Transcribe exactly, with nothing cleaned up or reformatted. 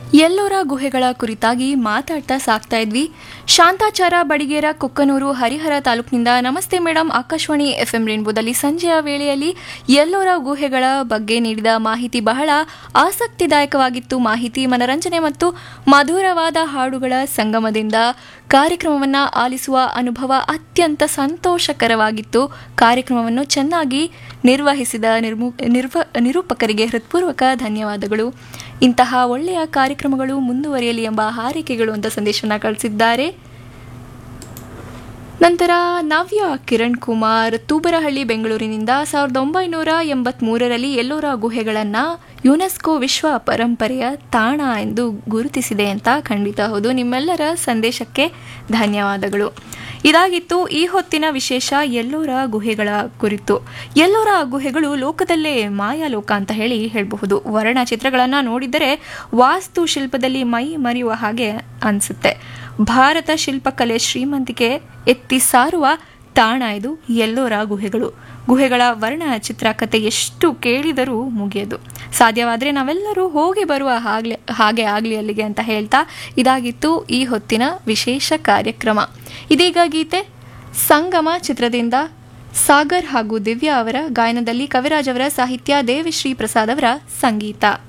ಎಲ್ಲೋರ ಗುಹೆಗಳ ಕುರಿತಾಗಿ ಮಾತಾಡ್ತಾ ಸಾಕ್ತಾ ಇದ್ವಿ. ಶಾಂತಾಚಾರ ಬಡಿಗೇರ ಕೊಕ್ಕನೂರು ಹರಿಹರ ತಾಲೂಕಿನಿಂದ ನಮಸ್ತೆ ಮೇಡಮ್, ಆಕಾಶವಾಣಿ ಎಫ್ಎಂ ರೇನ್ಬೋದಲ್ಲಿ ಸಂಜೆಯ ವೇಳೆಯಲ್ಲಿ ಎಲ್ಲೋರ ಗುಹೆಗಳ ಬಗ್ಗೆ ನೀಡಿದ ಮಾಹಿತಿ ಬಹಳ ಆಸಕ್ತಿದಾಯಕವಾಗಿತ್ತು. ಮಾಹಿತಿ, ಮನರಂಜನೆ ಮತ್ತು ಮಧುರವಾದ ಹಾಡುಗಳ ಸಂಗಮದಿಂದ ಕಾರ್ಯಕ್ರಮವನ್ನು ಆಲಿಸುವ ಅನುಭವ ಅತ್ಯಂತ ಸಂತೋಷಕರವಾಗಿತ್ತು. ಕಾರ್ಯಕ್ರಮವನ್ನು ಚೆನ್ನಾಗಿ ನಿರ್ವಹಿಸಿದ ನಿರ್ಮು ನಿರ್ವ ನಿರೂಪಕರಿಗೆ ಹೃತ್ಪೂರ್ವಕ ಧನ್ಯವಾದಗಳು. ಇಂತಹ ಒಳ್ಳೆಯ ಕಾರ್ಯಕ್ರಮಗಳು ಮುಂದುವರಿಯಲಿ ಎಂಬ ಹಾರೈಕೆಗಳು ಅಂತ ಸಂದೇಶವನ್ನು ಕಳಿಸಿದ್ದಾರೆ. ನಂತರ ನವ್ಯ ಕಿರಣ್ ಕುಮಾರ್ ತೂಬರಹಳ್ಳಿ ಬೆಂಗಳೂರಿನಿಂದ ಸಾವಿರದ ಒಂಬೈನೂರ ಎಂಬತ್ಮೂರರಲ್ಲಿ ಎಲ್ಲೋರ ಗುಹೆಗಳನ್ನು ಯುನೆಸ್ಕೋ ವಿಶ್ವ ಪರಂಪರೆಯ ತಾಣ ಎಂದು ಗುರುತಿಸಿದೆ ಅಂತ. ಖಂಡಿತ ಹೌದು. ನಿಮ್ಮೆಲ್ಲರ ಸಂದೇಶಕ್ಕೆ ಧನ್ಯವಾದಗಳು. ಇದಾಗಿತ್ತು ಈ ಹೊತ್ತಿನ ವಿಶೇಷ ಎಲ್ಲೋರ ಗುಹೆಗಳ ಕುರಿತು. ಎಲ್ಲೋರ ಗುಹೆಗಳು ಲೋಕದಲ್ಲೇ ಮಾಯಾಲೋಕ ಅಂತ ಹೇಳಿ ಹೇಳಬಹುದು. ವರ್ಣಚಿತ್ರಗಳನ್ನು ನೋಡಿದರೆ ವಾಸ್ತುಶಿಲ್ಪದಲ್ಲಿ ಮೈ ಮರೆಯುವ ಹಾಗೆ ಅನಿಸುತ್ತೆ. ಭಾರತ ಶಿಲ್ಪಕಲೆ ಶ್ರೀಮಂತಿಕೆ ಎತ್ತಿ ಸಾರುವ ತಾಣ ಇದು ಎಲ್ಲೋರ ಗುಹೆಗಳು. ಗುಹೆಗಳ ವರ್ಣಚಿತ್ರ ಕಥೆ ಎಷ್ಟು ಕೇಳಿದರೂ ಮುಗಿಯದು. ಸಾಧ್ಯವಾದರೆ ನಾವೆಲ್ಲರೂ ಹೋಗಿ ಬರುವ ಹಾಗೆ ಹಾಗೆ ಆಗಲಿ ಅಲ್ಲಿಗೆ ಅಂತ ಹೇಳ್ತಾ ಇದಾಗಿತ್ತು ಈ ಹೊತ್ತಿನ ವಿಶೇಷ ಕಾರ್ಯಕ್ರಮ. ಇದೀಗ ಗೀತೆ ಸಂಗಮ ಚಿತ್ರದಿಂದ ಸಾಗರ್ ಹಾಗೂ ದಿವ್ಯಾ ಅವರ ಗಾಯನದಲ್ಲಿ ಕವಿರಾಜ್ ಅವರ ಸಾಹಿತ್ಯ, ದೇವಿಶ್ರೀ ಪ್ರಸಾದ್ ಅವರ ಸಂಗೀತ.